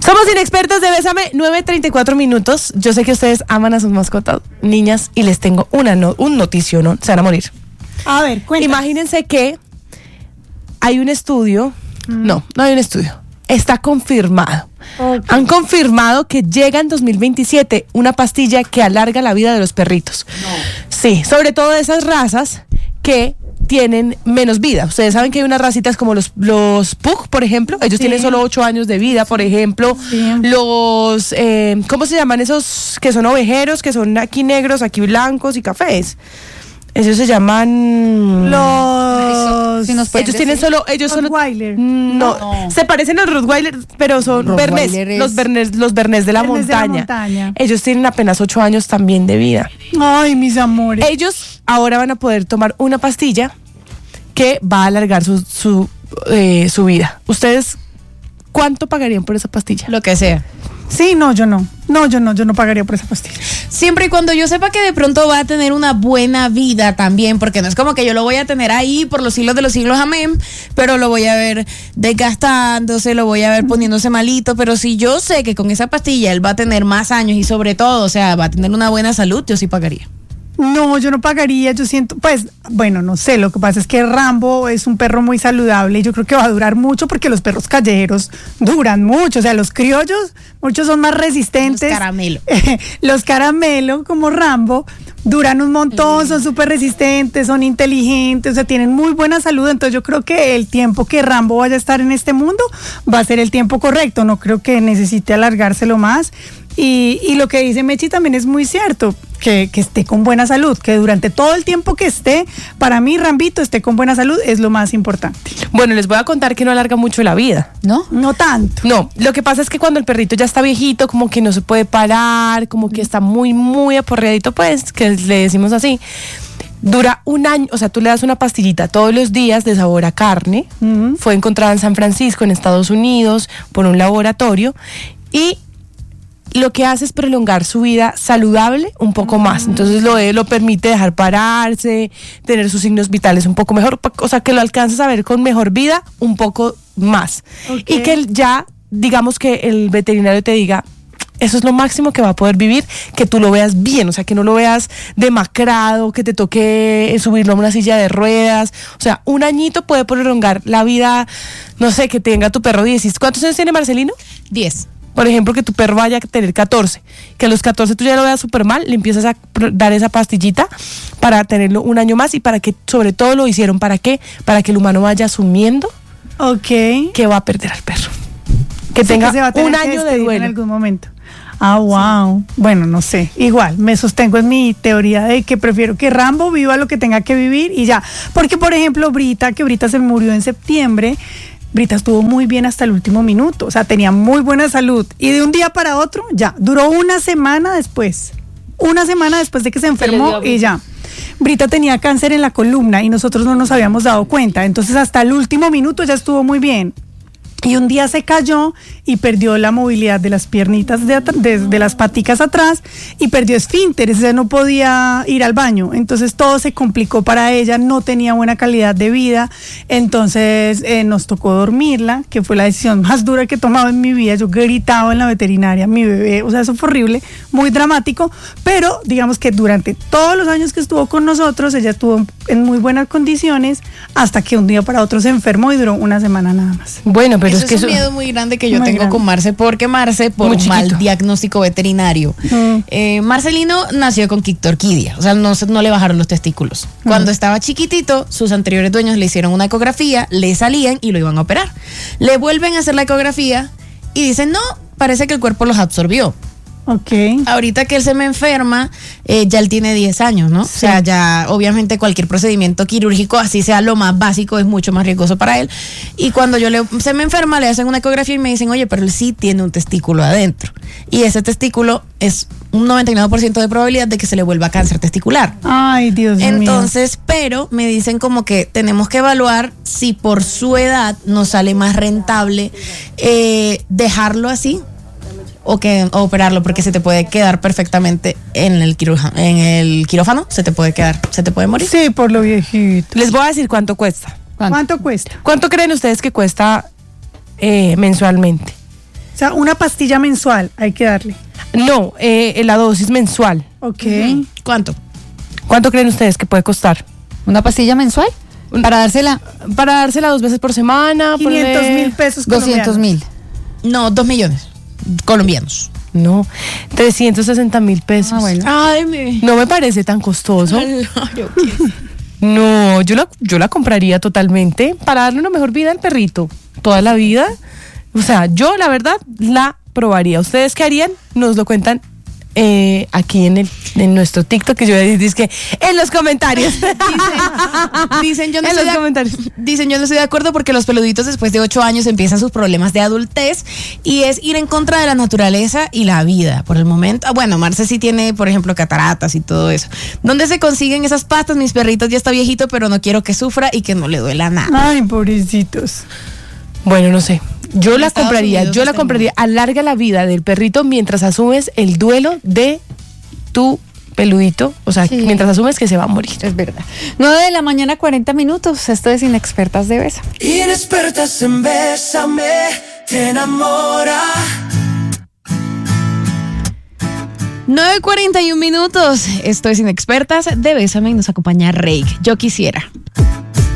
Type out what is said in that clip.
Somos inexpertos de Bésame, 9:34 minutos. Yo sé que ustedes aman a sus mascotas, niñas, y les tengo un noticio, ¿no? Se van a morir. A ver, cuéntame. Imagínense que hay un estudio. No hay un estudio. Está confirmado. Okay. Han confirmado que llega en 2027 una pastilla que alarga la vida de los perritos. No. Sí, sobre todo de esas razas que tienen menos vida. Ustedes saben que hay unas racitas como los Pug, por ejemplo. Ellos tienen solo 8 años de vida, por ejemplo. Sí. Los, ¿cómo se llaman esos que son ovejeros, que son aquí negros, aquí blancos y cafés? Ellos se llaman ellos tienen solo Rottweiler. No, se parecen a los Rottweiler, pero son bernés, los bernés de la montaña. Ellos tienen apenas 8 años también de vida. Ay, mis amores. Ellos ahora van a poder tomar una pastilla que va a alargar su vida. ¿Ustedes cuánto pagarían por esa pastilla? Lo que sea. Sí, yo no pagaría por esa pastilla. Siempre y cuando yo sepa que de pronto va a tener una buena vida también, porque no es como que yo lo voy a tener ahí por los siglos de los siglos, amén, pero lo voy a ver desgastándose, lo voy a ver poniéndose malito, pero si yo sé que con esa pastilla él va a tener más años y sobre todo, o sea, va a tener una buena salud, yo sí pagaría. No, yo no pagaría, yo siento, no sé, lo que pasa es que Rambo es un perro muy saludable y yo creo que va a durar mucho porque los perros callejeros duran mucho, o sea, los criollos, muchos son más resistentes. Los caramelo, como Rambo, duran un montón, son súper resistentes, son inteligentes, o sea, tienen muy buena salud, entonces yo creo que el tiempo que Rambo vaya a estar en este mundo va a ser el tiempo correcto, no creo que necesite alargárselo más. Y lo que dice Mechi también es muy cierto, que esté con buena salud, que durante todo el tiempo que esté, para mí Rambito esté con buena salud es lo más importante. Bueno, les voy a contar que no alarga mucho la vida. ¿No? No tanto. No, lo que pasa es que cuando el perrito ya está viejito, como que no se puede parar, como que está muy, muy aporreadito, pues, que le decimos así. Dura un año, o sea, tú le das una pastillita todos los días de sabor a carne. Fue encontrada en San Francisco, en Estados Unidos, por un laboratorio, y lo que hace es prolongar su vida saludable un poco más. Entonces lo permite dejar pararse, tener sus signos vitales un poco mejor, o sea, que lo alcances a ver con mejor vida un poco más. Okay. Y que ya, digamos que el veterinario te diga, eso es lo máximo que va a poder vivir, que tú lo veas bien, o sea, que no lo veas demacrado, que te toque subirlo a una silla de ruedas. O sea, un añito puede prolongar la vida, no sé, que tenga tu perro 10. ¿Cuántos años tiene Marcelino? 10. Por ejemplo, que tu perro vaya a tener 14, que a los 14 tú ya lo veas súper mal, le empiezas a dar esa pastillita para tenerlo un año más y para que, sobre todo lo hicieron, ¿para qué? Para que el humano vaya asumiendo que va a perder al perro. Que tenga un año de duelo. En algún momento. Ah, wow. Sí. Bueno, no sé. Igual, me sostengo en mi teoría de que prefiero que Rambo viva lo que tenga que vivir y ya. Porque, por ejemplo, Brita se murió en septiembre. Brita estuvo muy bien hasta el último minuto, o sea, tenía muy buena salud y de un día para otro ya, duró una semana después de que se enfermó y ya. Brita tenía cáncer en la columna y nosotros no nos habíamos dado cuenta, entonces hasta el último minuto ya estuvo muy bien. Y un día se cayó y perdió la movilidad de las piernitas de las paticas atrás y perdió esfínteres, o sea, no podía ir al baño. Entonces todo se complicó para ella, no tenía buena calidad de vida. Entonces nos tocó dormirla, que fue la decisión más dura que he tomado en mi vida. Yo gritaba en la veterinaria, mi bebé, o sea, eso fue horrible, muy dramático. Pero digamos que durante todos los años que estuvo con nosotros, ella estuvo en muy buenas condiciones hasta que un día para otro se enfermó y duró una semana nada más. Bueno, pero eso es un miedo muy grande que yo tengo con Marce, porque Marce, por un mal diagnóstico veterinario, Marcelino nació con quictorquidia, o sea, no le bajaron los testículos. Cuando estaba chiquitito, sus anteriores dueños le hicieron una ecografía, le salían y lo iban a operar. Le vuelven a hacer la ecografía y dicen, no, parece que el cuerpo los absorbió. Okay. Ahorita que él se me enferma, ya él tiene 10 años, ¿no? Sí. O sea, ya obviamente cualquier procedimiento quirúrgico, así sea lo más básico, es mucho más riesgoso para él. Y cuando se me enferma, le hacen una ecografía y me dicen, oye, pero él sí tiene un testículo adentro. Y ese testículo es un 99% de probabilidad de que se le vuelva cáncer testicular. Ay, Dios mío. Entonces, pero me dicen como que tenemos que evaluar si por su edad nos sale más rentable dejarlo así o operarlo, porque se te puede quedar perfectamente en el quirófano, se te puede morir. Sí, por lo viejito. Les voy a decir cuánto cuesta. ¿Cuánto cuesta? ¿Cuánto creen ustedes que cuesta mensualmente? O sea, una pastilla mensual hay que darle. No, la dosis mensual. Ok. ¿Cuánto? ¿Cuánto creen ustedes que puede costar? ¿Una pastilla mensual? Para dársela Para dársela 2 veces por semana. 500.000 pesos 200.000. No, 2 millones colombianos. No, 360.000 pesos. Ah, bueno. Ay, No me parece tan costoso. Claro que sí. No, yo la compraría totalmente para darle una mejor vida al perrito. Toda la vida. O sea, yo la verdad la probaría. ¿Ustedes qué harían? Nos lo cuentan aquí en nuestro TikTok, que yo voy a decir que en los comentarios. Dicen, yo no En estoy los comentarios. Dicen, yo no estoy de acuerdo porque los peluditos después de 8 años empiezan sus problemas de adultez y es ir en contra de la naturaleza y la vida. Por el momento, bueno, Marce sí tiene, por ejemplo, cataratas y todo eso. ¿Dónde se consiguen esas pastas? Mis perritos ya está viejito, pero no quiero que sufra y que no le duela nada. Ay, pobrecitos. Bueno, no sé. Yo la Estados compraría, Unidos yo la está compraría. Alarga la vida del perrito mientras asumes el duelo de tu peludito. O sea, Sí. mientras asumes que se va a morir. Es verdad. 9 de la mañana, 40 minutos. Esto es Inexpertas de Besa. Inexpertas en Bésame, te enamora. 9:41 minutos. Esto es Inexpertas de Bésame y nos acompaña Rake. Yo quisiera.